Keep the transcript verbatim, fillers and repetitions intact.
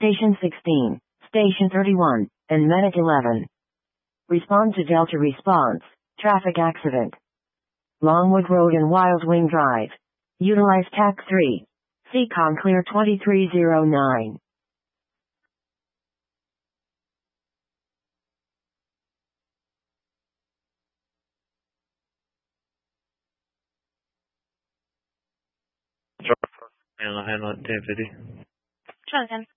Station sixteen, Station thirty-one, and Medic eleven. Respond to Delta response, traffic accident. Longwood Road and Wild Wing Drive. Utilize T A C three. C COM clear twenty-three oh nine. Handle, handle activity. Jonathan.